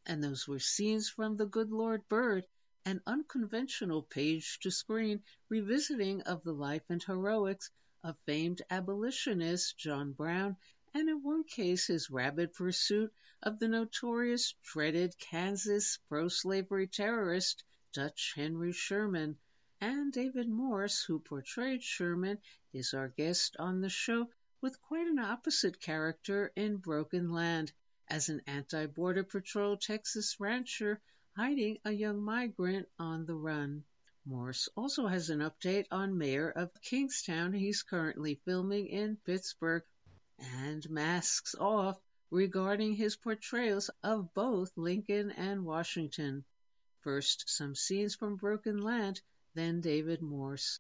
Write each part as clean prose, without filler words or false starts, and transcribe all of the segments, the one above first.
And those were scenes from The Good Lord Bird, an unconventional page-to-screen revisiting of the life and heroics of famed abolitionist John Brown, and in one case his rabid pursuit of the notorious, dreaded Kansas pro-slavery terrorist Dutch Henry Sherman. And David Morse, who portrayed Sherman, is our guest on the show with quite an opposite character in Broken Land, as an anti-Border Patrol Texas rancher hiding a young migrant on the run. Morse also has an update on Mayor of Kingstown he's currently filming in Pittsburgh, and masks off regarding his portrayals of both Lincoln and Washington. First, some scenes from Broken Land, then David Morse.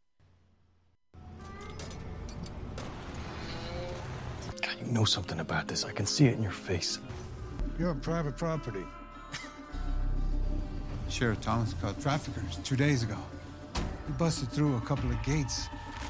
God, you know something about this. I can see it in your face. You're on private property. Sheriff Thomas caught traffickers 2 days ago. He busted through a couple of gates.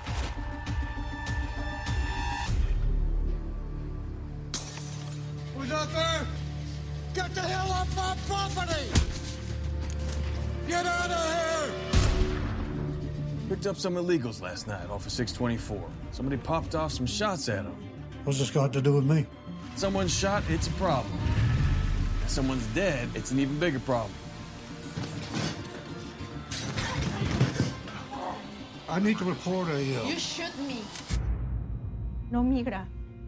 Who's out there? Get the hell off my property! Get out of here! Picked up some illegals last night off of 624. Somebody popped off some shots at them. What's this got to do with me? Someone's shot, it's a problem. If someone's dead, it's an even bigger problem. I need to report a... You shoot me. No migra.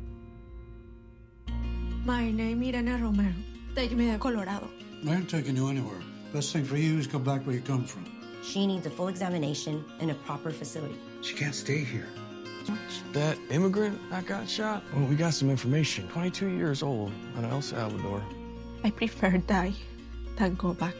My name is Irene Romero. Take me to Colorado. I ain't taking you anywhere. Best thing for you is go back where you come from. She needs a full examination in a proper facility. She can't stay here. That immigrant that got shot? Well, we got some information. 22 years old, out of El Salvador. I prefer die than go back.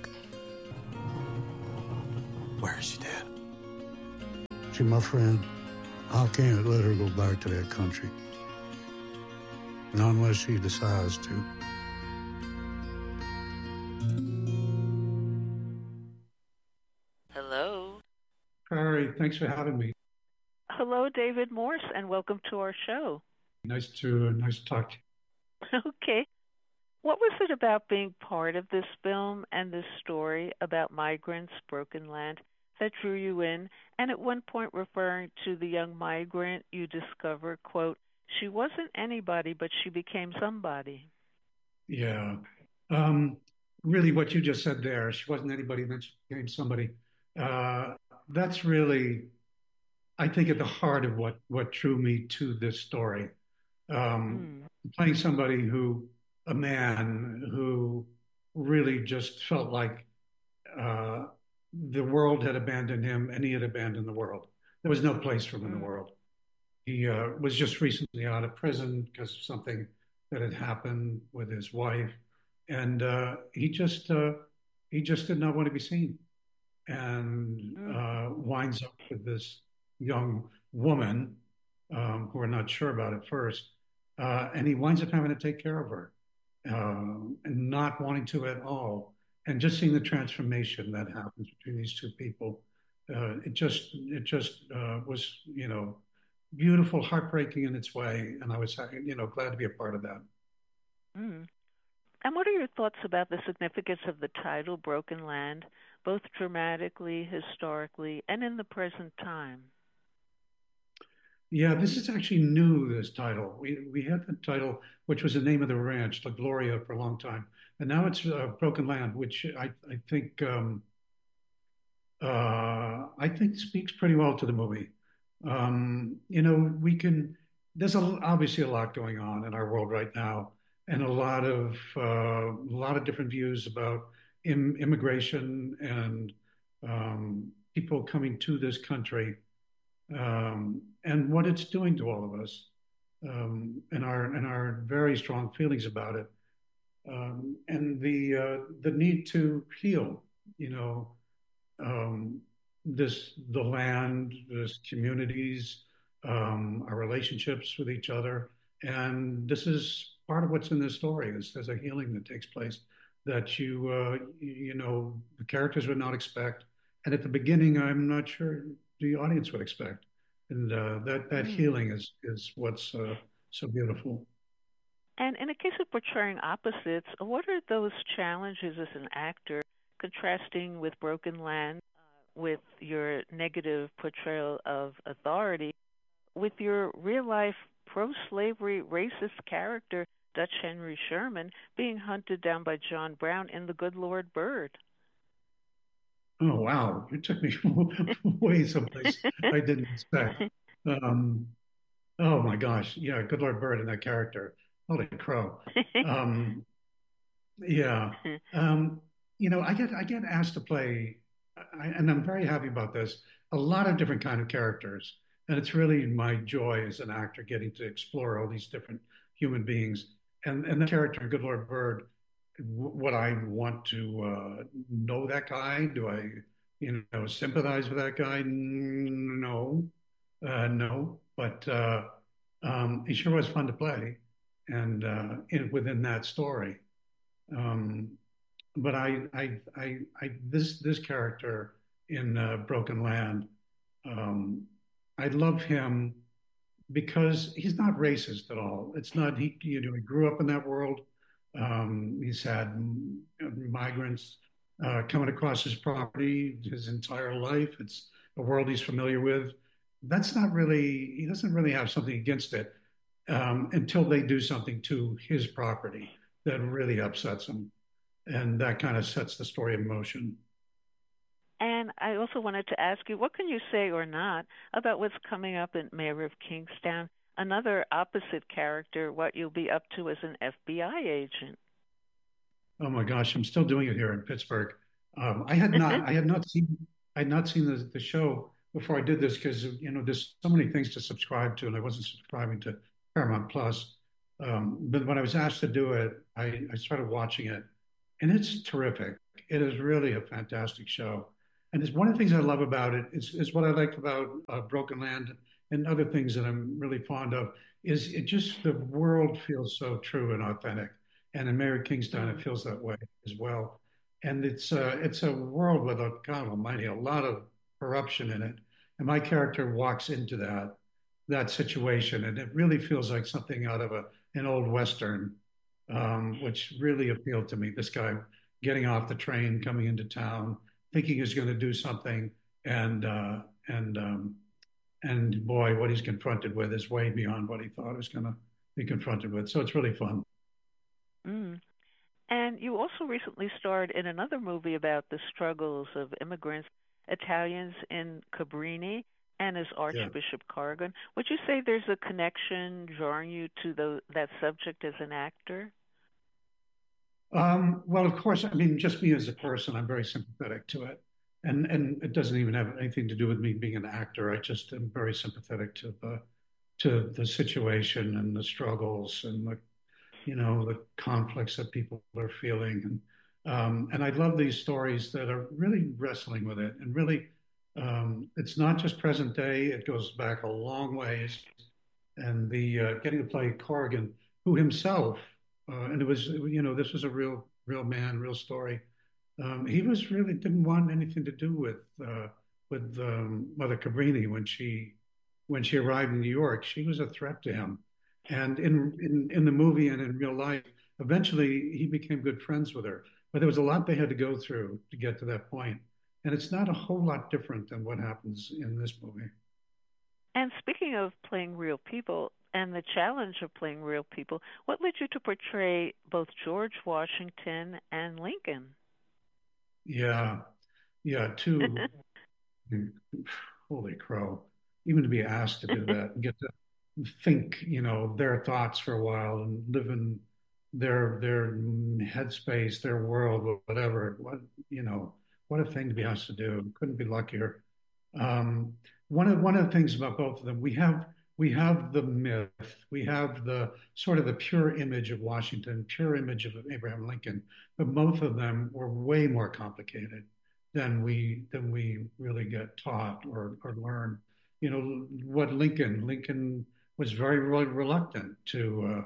Where is she, Dad? She my friend. I can't let her go back to that country. Not unless she decides to. Hello. Harry, thanks for having me. Hello, David Morse, and welcome to our show. Nice to talk to you. Okay. What was it about being part of this film and this story about migrants, Broken Land, that drew you in? And at one point referring to the young migrant you discover, quote, she wasn't anybody, but she became somebody. Yeah. Really what you just said there, she wasn't anybody, then she became somebody. That's really, I think, at the heart of what drew me to this story. Playing somebody a man who really just felt like the world had abandoned him and he had abandoned the world. There was no place for him in the world. He was just recently out of prison because of something that had happened with his wife. And he just did not want to be seen. And winds up with this young woman who we're not sure about at first. And he winds up having to take care of her and not wanting to at all. And just seeing the transformation that happens between these two people. It just was, beautiful, heartbreaking in its way. And I was, glad to be a part of that. Mm. And what are your thoughts about the significance of the title, Broken Land, both dramatically, historically, and in the present time? Yeah, this is actually new, this title. We had the title, which was the name of the ranch, La Gloria, for a long time. And now it's Broken Land, which I think speaks pretty well to the movie. There's obviously a lot going on in our world right now, and a lot of different views about immigration and people coming to this country, and what it's doing to all of us, and our very strong feelings about it, and the need to heal. The land, this communities, our relationships with each other. And this is part of what's in this story. There's a healing that takes place that the characters would not expect. And at the beginning, I'm not sure the audience would expect. And that healing is what's so beautiful. And in a case of portraying opposites, what are those challenges as an actor contrasting with Broken Land, with your negative portrayal of authority, with your real life pro slavery racist character, Dutch Henry Sherman, being hunted down by John Brown in The Good Lord Bird? Oh, wow. You took me way someplace I didn't expect. Um, oh my gosh. Yeah, Good Lord Bird and that character. Holy crow. Um, yeah. Um, I get asked to play, and I'm very happy about this, a lot of different kind of characters. And it's really my joy as an actor getting to explore all these different human beings. And the character in Good Lord Bird, what I want to know that guy? Do I, sympathize with that guy? No, no. But he sure was fun to play, and within that story. Um, but this character in Broken Land, um, I love him because he's not racist at all. It's not he grew up in that world. He's had migrants coming across his property his entire life. It's a world he's familiar with. That's not really, he doesn't really have something against it until they do something to his property that really upsets him. And that kind of sets the story in motion. And I also wanted to ask you, what can you say or not about what's coming up in Mayor of Kingstown? Another opposite character, what you'll be up to as an FBI agent. Oh my gosh, I'm still doing it here in Pittsburgh. I had not seen the show before I did this because there's so many things to subscribe to, and I wasn't subscribing to Paramount Plus. But when I was asked to do it, I started watching it, and it's terrific. It is really a fantastic show, and it's one of the things I love about it. Is what I like about Broken Land and other things that I'm really fond of. Is it just the world feels so true and authentic, and in Mayor of Kingstown it feels that way as well. And it's a world with God Almighty, a lot of corruption in it, and my character walks into that situation, and it really feels like something out of an old Western, which really appealed to me. This guy getting off the train, coming into town, thinking he's going to do something, and boy, what he's confronted with is way beyond what he thought he was going to be confronted with. So it's really fun. Mm. And you also recently starred in another movie about the struggles of immigrants, Italians in Cabrini, and as Archbishop Corrigan. Would you say there's a connection drawing you to that subject as an actor? Well, of course, I mean, just me as a person, I'm very sympathetic to it. And it doesn't even have anything to do with me being an actor. I just am very sympathetic to the situation and the struggles and the conflicts that people are feeling. And I love these stories that are really wrestling with it. And really, it's not just present day, it goes back a long ways. And the getting to play Corrigan, who himself, and it was, this was a real man, real story. He was really didn't want anything to do with Mother Cabrini when she arrived in New York. She was a threat to him. And in the movie and in real life, eventually he became good friends with her. But there was a lot they had to go through to get to that point. And it's not a whole lot different than what happens in this movie. And speaking of playing real people and the challenge of playing real people, what led you to portray both George Washington and Lincoln? Yeah, two. Holy crow! Even to be asked to do that and get to think, their thoughts for a while and live in their headspace, their world, whatever. What a thing to be asked to do. Couldn't be luckier. One of the things about both of them, we have the myth, we have the sort of the pure image of Washington, pure image of Abraham Lincoln, but both of them were way more complicated than we really get taught or learn. What Lincoln was very reluctant to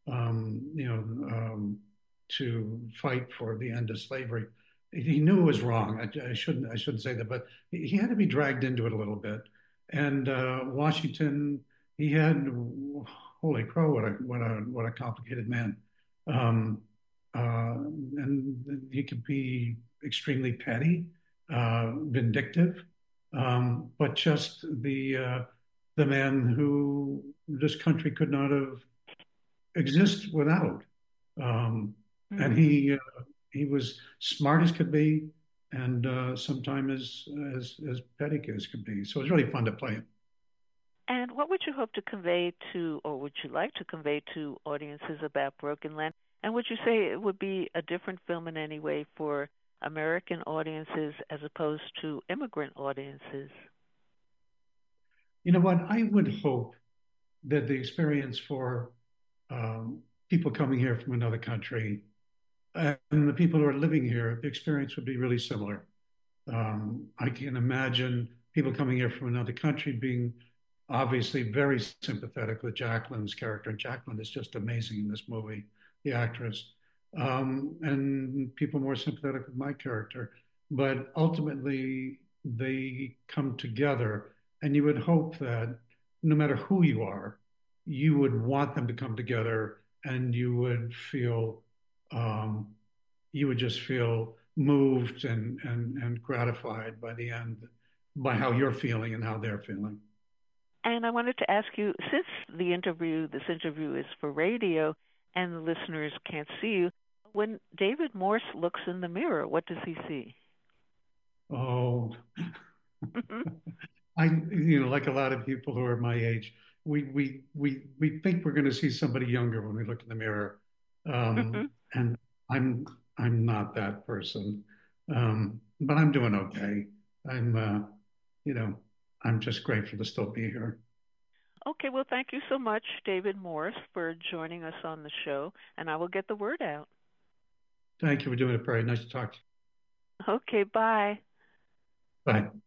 to fight for the end of slavery. He knew it was wrong. I shouldn't say that, but he had to be dragged into it a little bit. And Washington, he had holy crow, what a complicated man. Um, and he could be extremely petty, vindictive, but just the man who this country could not have exist without. And he was smart as could be, and sometimes as petty as could be. So it was really fun to play him. And what would you hope to convey to, or would you like to convey to audiences about Broken Land? And would you say it would be a different film in any way for American audiences as opposed to immigrant audiences? You know what? I would hope that the experience for people coming here from another country and the people who are living here, the experience would be really similar. I can imagine people coming here from another country being obviously very sympathetic with Jacqueline's character. And Jacqueline is just amazing in this movie, the actress. And people more sympathetic with my character. But ultimately, they come together. And you would hope that no matter who you are, you would want them to come together, and you would feel, you would just feel moved and gratified by the end, by how you're feeling and how they're feeling. And I wanted to ask you, since this interview is for radio and the listeners can't see you, when David Morse looks in the mirror, what does he see? Oh, like a lot of people who are my age, we think we're going to see somebody younger when we look in the mirror, and I'm not that person, but I'm doing okay. I'm just grateful to still be here. Okay, well, thank you so much, David Morse, for joining us on the show, and I will get the word out. Thank you for doing it, Perry. Nice to talk to you. Okay, bye. Bye.